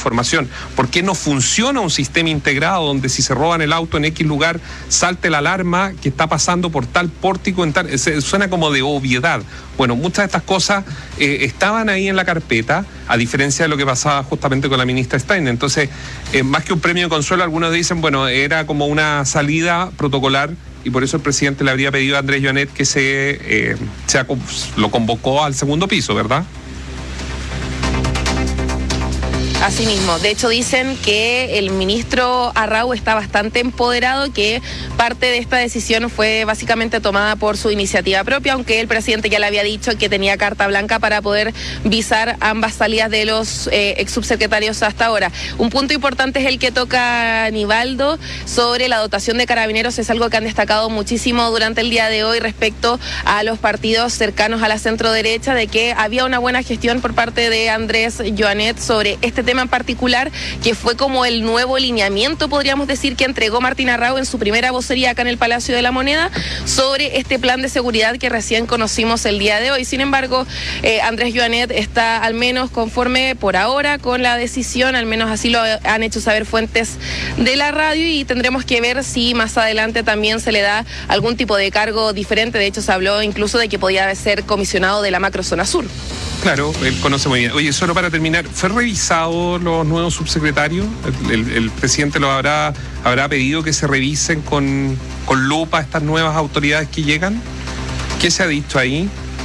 información. ¿Por qué no funciona un sistema integrado donde si se roban el auto en X lugar salte la alarma que está pasando por tal pórtico en tal? Suena como de obviedad. Bueno, muchas de estas cosas estaban ahí en la carpeta, a diferencia de lo que pasaba justamente con la ministra Stein. Entonces, más que un premio de consuelo, algunos dicen, bueno, era como una salida protocolar, y por eso el presidente le habría pedido a Andrés Joanet que lo convocó al segundo piso, ¿verdad? Así mismo. De hecho, dicen que el ministro Arrau está bastante empoderado, que parte de esta decisión fue básicamente tomada por su iniciativa propia, aunque el presidente ya le había dicho que tenía carta blanca para poder visar ambas salidas de los ex subsecretarios hasta ahora. Un punto importante es el que toca Nivaldo sobre la dotación de carabineros. Es algo que han destacado muchísimo durante el día de hoy respecto a los partidos cercanos a la centro derecha, de que había una buena gestión por parte de Andrés Joanet sobre este tema en particular, que fue como el nuevo lineamiento, podríamos decir, que entregó Martín Arrau en su primera vocería acá en el Palacio de la Moneda sobre este plan de seguridad que recién conocimos el día de hoy. Sin embargo, Andrés Joanet está al menos conforme por ahora con la decisión, al menos así lo han hecho saber fuentes de la radio, y tendremos que ver si más adelante también se le da algún tipo de cargo diferente. De hecho, se habló incluso de que podía ser comisionado de la macrozona sur. Claro, él conoce muy bien. Oye, solo para terminar, ¿fue revisado los nuevos subsecretarios? ¿El presidente habrá pedido que se revisen con lupa estas nuevas autoridades que llegan? ¿Qué se ha dicho ahí?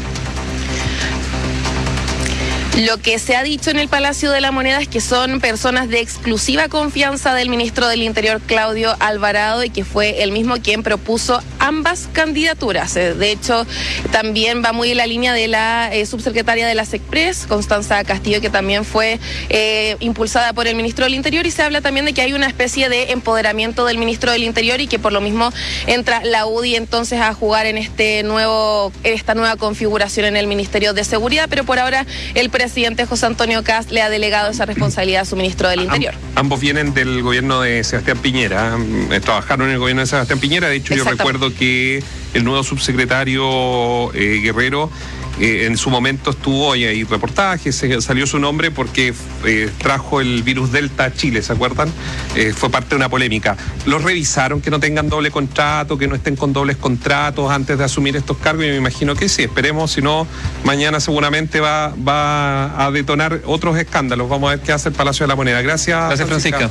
Lo que se ha dicho en el Palacio de la Moneda es que son personas de exclusiva confianza del ministro del Interior, Claudio Alvarado, y que fue él mismo quien propuso ambas candidaturas. De hecho, también va muy en la línea de la subsecretaria de la SECPRES, Constanza Castillo, que también fue impulsada por el ministro del Interior, y se habla también de que hay una especie de empoderamiento del ministro del Interior y que por lo mismo entra la UDI entonces a jugar en esta nueva configuración en el Ministerio de Seguridad, pero por ahora el presidente José Antonio Kast le ha delegado esa responsabilidad a su ministro del Interior. Ambos vienen del gobierno de Sebastián Piñera, trabajaron en el gobierno de Sebastián Piñera. De hecho, yo recuerdo que el nuevo subsecretario Guerrero en su momento estuvo, y hay reportajes, salió su nombre porque trajo el virus Delta a Chile, ¿se acuerdan? Fue parte de una polémica. ¿Los revisaron que no tengan doble contrato, que no estén con dobles contratos antes de asumir estos cargos? Y me imagino que sí, esperemos, si no, mañana seguramente va a detonar otros escándalos. Vamos a ver qué hace el Palacio de la Moneda. Gracias, Francisca.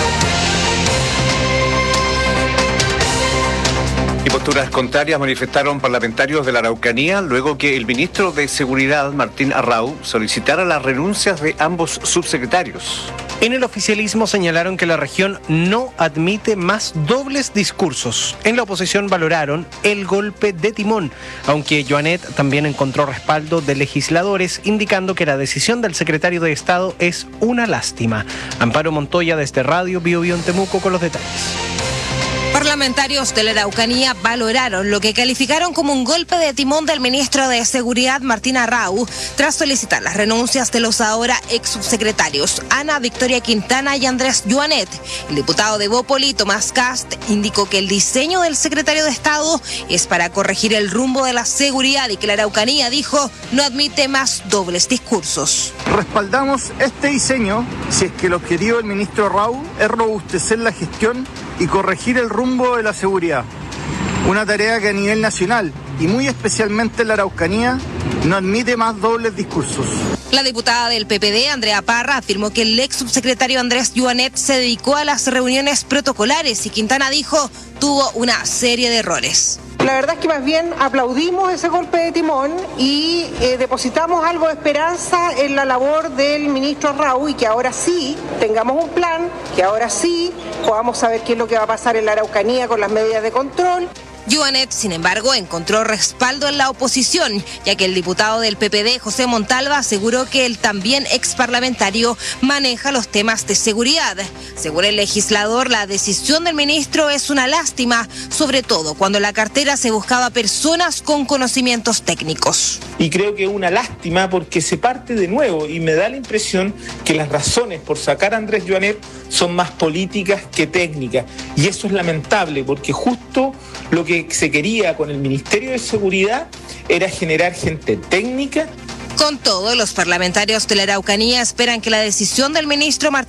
Y posturas contrarias manifestaron parlamentarios de la Araucanía luego que el ministro de Seguridad, Martín Arrau, solicitara las renuncias de ambos subsecretarios. En el oficialismo señalaron que la región no admite más dobles discursos. En la oposición valoraron el golpe de timón, aunque Joanet también encontró respaldo de legisladores, indicando que la decisión del secretario de Estado es una lástima. Amparo Montoya desde Radio Bio Bio en Temuco con los detalles. Parlamentarios de la Araucanía valoraron lo que calificaron como un golpe de timón del ministro de Seguridad, Martín Arrau, tras solicitar las renuncias de los ahora ex subsecretarios Ana Victoria Quintana y Andrés Joanet. El diputado de Bópoli, Tomás Kast, indicó que el diseño del secretario de Estado es para corregir el rumbo de la seguridad y que la Araucanía, dijo, no admite más dobles discursos. Respaldamos este diseño si es que el objetivo del ministro Arrau es robustecer la gestión y corregir el rumbo de la seguridad. Una tarea que a nivel nacional y muy especialmente en la Araucanía no admite más dobles discursos. La diputada del PPD, Andrea Parra, afirmó que el ex subsecretario Andrés Joanet se dedicó a las reuniones protocolares y Quintana, dijo, tuvo una serie de errores. La verdad es que más bien aplaudimos ese golpe de timón y depositamos algo de esperanza en la labor del ministro Arrau, y que ahora sí tengamos un plan, que ahora sí podamos saber qué es lo que va a pasar en la Araucanía con las medidas de control. Joanet, sin embargo, encontró respaldo en la oposición, ya que el diputado del PPD, José Montalva, aseguró que el también exparlamentario maneja los temas de seguridad. Según el legislador, la decisión del ministro es una lástima, sobre todo cuando en la cartera se buscaba personas con conocimientos técnicos. Y creo que es una lástima porque se parte de nuevo y me da la impresión que las razones por sacar a Andrés Joanet son más políticas que técnicas. Y eso es lamentable porque justo lo que se quería con el Ministerio de Seguridad era generar gente técnica. Con todo, los parlamentarios de la Araucanía esperan que la decisión del ministro Martín